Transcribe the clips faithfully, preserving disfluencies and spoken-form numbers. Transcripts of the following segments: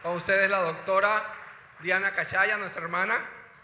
Con ustedes la doctora Diana Cachaya, nuestra hermana.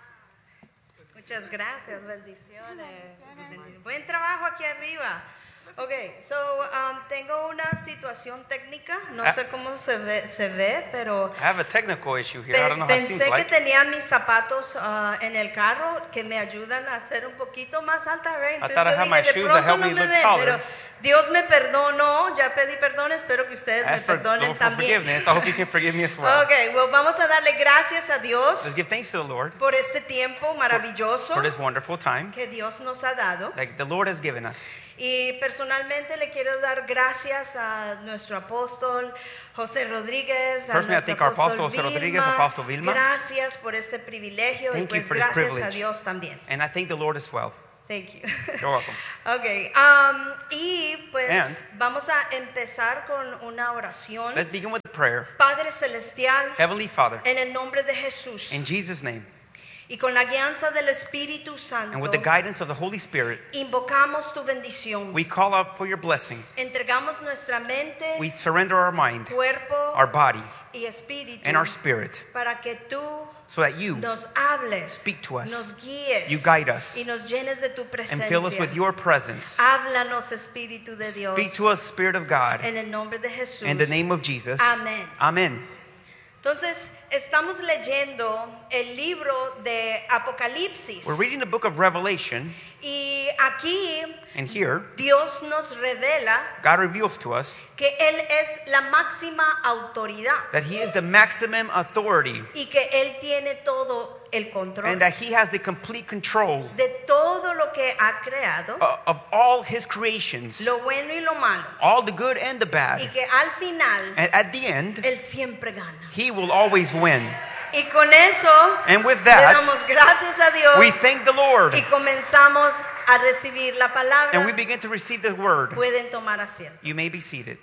Muchas gracias, bendiciones. bendiciones. Buen trabajo aquí arriba. Ok, so um, tengo una situación técnica, no Ah. sé cómo se ve, se ve, pero I have a technical issue here. I don't know how it seems pensé que like. tenía mis zapatos uh, en el carro que me ayudan a ser un poquito más alta, right? Entonces thought I yo had my dije, de shoes that pronto help no me me look ven, taller. pero Dios me perdonó, ya pedí perdón, espero que ustedes me Ask for, perdonen for también. forgiveness. I hope you can forgive me as well. Ok, well, vamos a darle gracias a Dios Let's give thanks to the Lord por este tiempo maravilloso for this wonderful time que Dios nos ha dado. that the Lord has given us. Y personalmente le quiero dar gracias a nuestro apóstol José Rodríguez, a Personally, I nuestro thank our apóstol apostle, José Rodríguez, Vilma. Apostle Vilma. Gracias por este privilegio Thank y you pues for this gracias a privilege. Dios también. And I thank the Lord as well. Thank you. You're welcome. Okay, um, y pues And- vamos a empezar con una oración. Let's begin with a prayer. Padre Celestial, Heavenly Father, en el nombre de Jesús in Jesus' name, y con la guianza del Espíritu Santo, and with the guidance of the Holy Spirit, invocamos tu bendición. we call out for your blessing. Entregamos nuestra mente, We surrender our mind, cuerpo our body, y espíritu and our spirit, para que tú so that you nos hables, speak to us, nos guíes you guide us, y nos llenes de tu and presencia. fill us with your presence. Háblanos, Espíritu de Dios, Speak to us, Spirit of God, en el nombre de Jesús. in the name of Jesus. Amén. Amen. Entonces, estamos leyendo el libro de Apocalipsis We're reading the book of Revelation, y aquí and here, Dios nos revela God reveals to us que Él es la máxima autoridad that He is the maximum authority y que Él tiene todo el control and that He has the complete control de todo lo que ha creado, of, of all His creations, lo bueno y lo malo, all the good and the bad. y que al final And at the end, Él siempre gana. He will always win. Y con eso And with le that, damos gracias a Dios we thank the Lord y comenzamos a recibir la palabra. and we begin to receive the word. Pueden tomar asiento. You may be seated.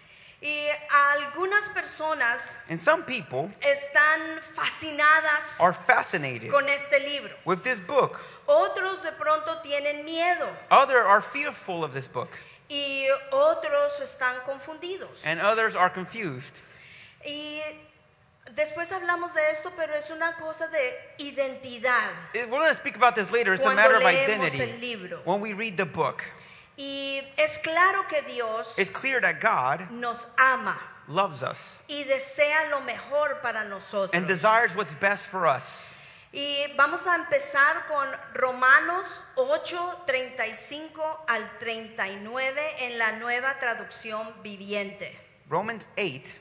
Y algunas personas And some people están fascinadas are fascinated con este libro. with this book. Otros de pronto tienen miedo Others are fearful of this book, y otros están confundidos. and others are confused. Y después hablamos de esto, pero es una cosa de identidad. We're going to speak about this later. It's a Cuando matter of leemos identity. el libro. When we read the book, Y es claro que Dios it's clear that God nos ama loves us y desea lo mejor para nosotros. and desires what's best for us. Y vamos a empezar con Romanos ocho, treinta y cinco al treinta y nueve en la Nueva Traducción Viviente. Romans eight.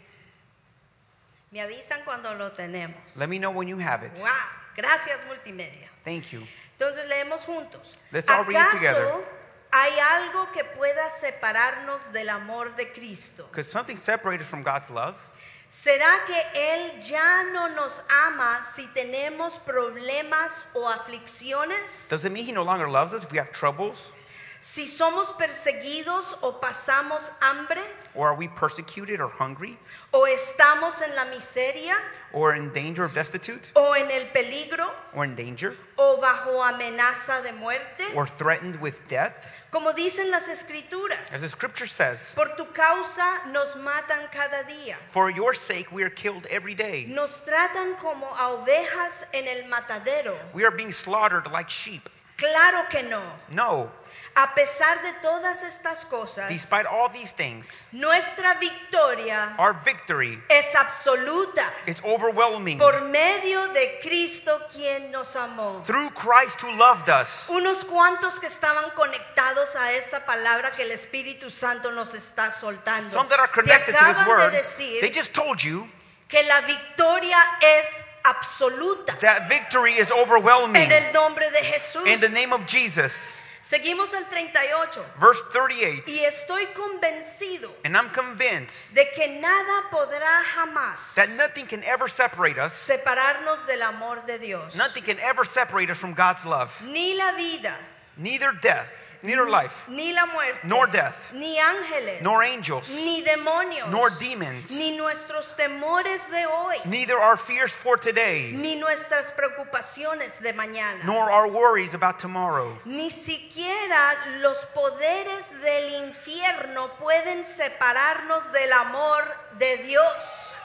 Me avisan cuando lo tenemos. Let me know when you have it. Wow, gracias multimedia. Thank you. Entonces leemos juntos. Let's all read it together. ¿Acaso hay algo que pueda separarnos del amor de Cristo? Because something separated from God's love. ¿Será que Él ya no nos ama si tenemos problemas o aflicciones? Does it mean He no longer loves us if we have troubles? Si somos perseguidos o pasamos hambre, Or are we persecuted or hungry? o estamos en la miseria, Or in danger of destitute? o en el peligro, Or in danger? o bajo amenaza de muerte, Or threatened with death? como dicen las Escrituras, As the scripture says, por tu causa nos matan cada día, for your sake we are killed every day. nos tratan como a ovejas en el matadero. We are being slaughtered like sheep. Claro que no. No, A pesar de todas estas cosas, despite all these things, nuestra victoria our victory es absoluta is overwhelming por medio de Cristo quien nos amó. through Christ who loved us. Unos cuantos que estaban conectados a esta palabra que el Espíritu Santo nos está soltando. Some that are Te connected to His acaban word, de decir they just told you que la victoria es absoluta that victory is overwhelming en el nombre de Jesús. in the name of Jesus. Seguimos el treinta y ocho. Verse thirty-eight, Y estoy convencido and I'm convinced de que nada podrá jamás that nothing can ever separate us, separarnos del amor de Dios. nothing can ever separate us from God's love. Ni la vida, Neither death, neither life, ni la muerte, nor death, ni ángeles, nor angels, ni demonios, nor demons, ni nuestros temores de hoy, neither our fears for today, ni nuestras preocupaciones de mañana, nor our worries about tomorrow. ni siquiera los poderes del infierno pueden separarnos del amor de Dios.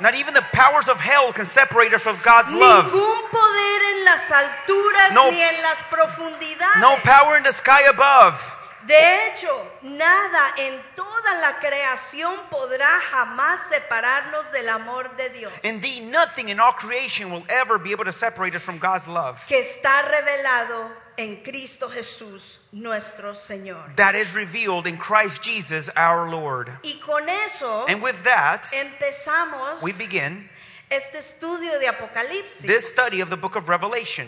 Not even the powers of hell can separate us from God's love. Ningún poder en las alturas No- ni en las profundidades. No power in the sky above. De hecho, nada en toda la creación podrá jamás separarnos del amor de Dios, Indeed, nothing in all creation will ever be able to separate us from God's love. que está revelado en Cristo Jesús, nuestro Señor. That is revealed in Christ Jesus our Lord. Y con eso And with that, empezamos we begin este estudio de Apocalipsis. this study of the book of Revelation.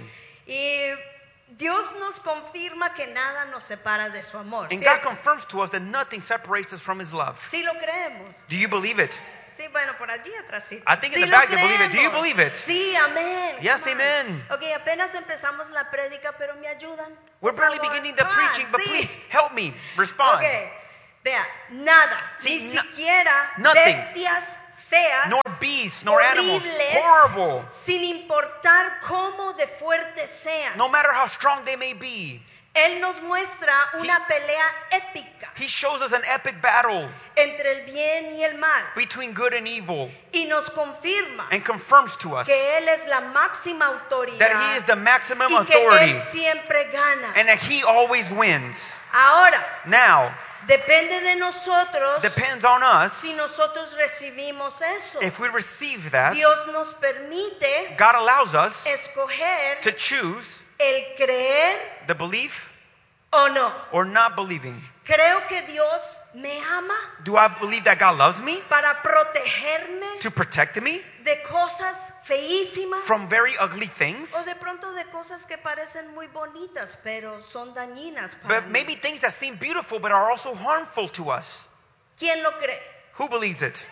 Y Dios nos confirma que nada nos separa de su amor. And God ¿Cierto? confirms to us that nothing separates us from His love. Sí lo creemos. Do you believe it? Sí, bueno, por allí atrásito. I think in Sí the lo back they believe it. Do you creemos. believe it? Sí, amén. Yes, Come on. amen. Ok, apenas empezamos la prédica, pero me ayudan. We're Por barely favor. beginning the Come on, preaching, but sí. please help me respond. Ok, vea, nada, Sí, ni no- siquiera nothing. bestias feas, Nor beasts, nor animals. horribles, Horrible. sin importar cómo de fuertes sean. No matter how strong they may be. Él nos muestra una pelea épica He shows us an epic battle entre el bien y el mal between good and evil y nos confirma and confirms to us que Él es la máxima autoridad that He is the maximum y que authority Él siempre gana. and that He always wins. Ahora, Now, depende de nosotros depends on us si nosotros recibimos eso. if we receive that. Dios nos permite God allows us escoger to choose el creer the belief o no. or not believing. Creo que Dios me ama Do I believe that God loves me para protegerme to protect me de cosas feísimas from very ugly things? o de pronto de cosas que parecen muy bonitas pero son dañinas para But mí? maybe things that seem beautiful but are also harmful to us. ¿Quién lo cree? Who believes it?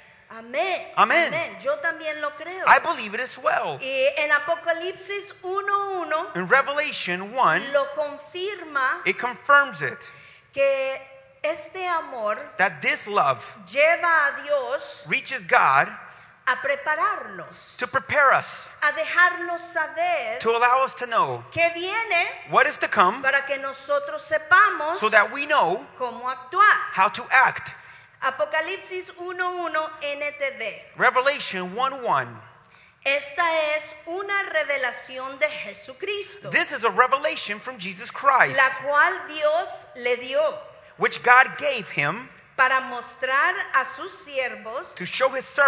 Amén. Amén. Yo también lo creo. I believe it as well. Y en Apocalipsis uno uno In Revelation one, lo confirma it confirms it que este amor that this love lleva a Dios reaches God a prepararnos, to prepare us, a dejarnos saber to allow us to know que viene what is to come para que nosotros sepamos so that we know cómo actuar. how to act. Apocalipsis uno uno N T V. Revelation one one. Esta es una revelación de Jesucristo, This is a revelation from Jesus Christ, la cual Dios le dio which God gave Him para mostrar a sus siervos to show His